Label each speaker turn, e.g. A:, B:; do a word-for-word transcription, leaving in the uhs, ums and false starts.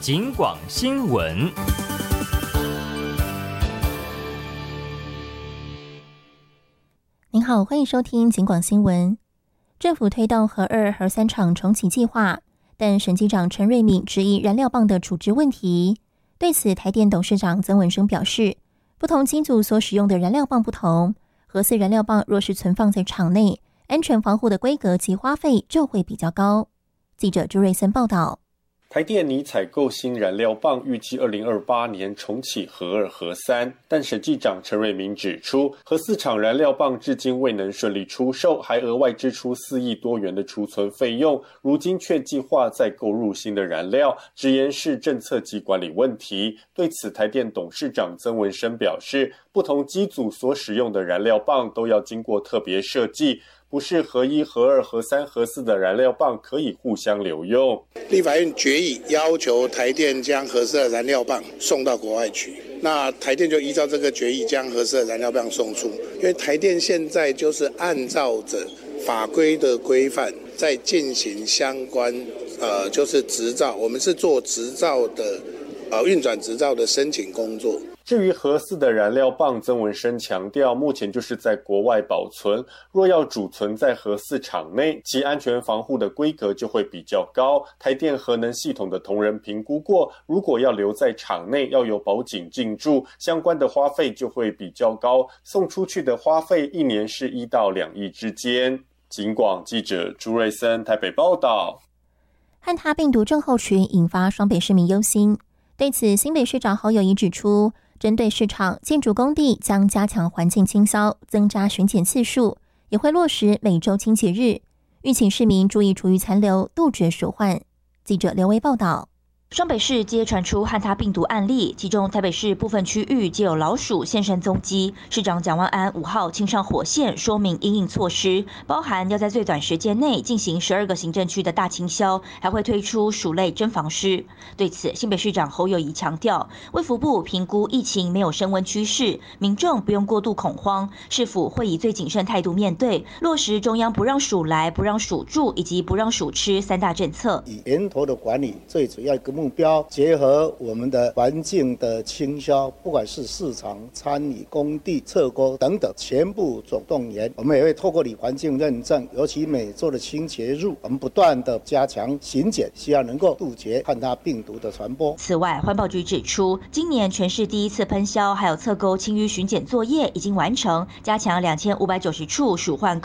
A: 警广新闻。
B: 您好，欢迎收听警广新闻。政府推动核二、核三厂重启计划，但审计长陈瑞敏质疑燃料棒的处置问题。对此，台电董事长曾文生表示，不同机组所使用的燃料棒不同，核四燃料棒若是存放在厂内，安全防护的规格及花费就会比较高。记者朱瑞森报道。
C: 台电拟采购新燃料棒，预计二零二八年重启核二、核三，但审计长陈瑞明指出，核四厂燃料棒至今未能顺利出售，还额外支出四亿多元的储存费用，如今却计划再购入新的燃料，直言是政策及管理问题。对此，台电董事长曾文生表示，不同机组所使用的燃料棒都要经过特别设计，不是核一、核二、核三、核四的燃料棒可以互相留用。
D: 立法院决议要求台电将核四的燃料棒送到国外去，那台电就依照这个决议将核四的燃料棒送出。因为台电现在就是按照着法规的规范在进行相关呃，就是执照，我们是做执照的呃运转执照的申请工作。
C: 至于核四的燃料棒，曾文生强调，目前就是在国外保存，若要储存在核四厂内，其安全防护的规格就会比较高。台电核能系统的同仁评估过，如果要留在厂内，要有保警进驻，相关的花费就会比较高，送出去的花费一年是一到两亿之间。警广记者朱瑞森台北报道。
B: 汉他病毒症候群引发双北市民忧心，对此，新北市长侯友宜指出，针对市场、建筑工地将加强环境清消，增加巡检次数，也会落实每周清洁日，预请市民注意厨余残留，杜绝鼠患。记者刘维报道。
E: 双北市皆传出汉他病毒案例，其中台北市部分区域皆有老鼠现身踪迹。市长蒋万安五号亲上火线，说明因应措施，包含要在最短时间内进行十二个行政区的大清消，还会推出鼠类侦防师。对此，新北市长侯友宜强调，卫福部评估疫情没有升温趋势，民众不用过度恐慌，市府会以最谨慎态度面对，落实中央不让鼠来、不让鼠住以及不让鼠吃三大政策。
F: 以源头的管理最主要一个目标，结合我们的环境的清消，不管是市场、餐饮、工地、侧沟等等，全部总动员。我们也会透过你环境认证，尤其每周的清洁日，我们不断的加强巡检，希望能够杜绝汉他病毒的传播。
E: 此外，环保局指出，今年全市第一次喷消还有侧沟清淤巡检作业已经完成，加强两千五百九十处鼠患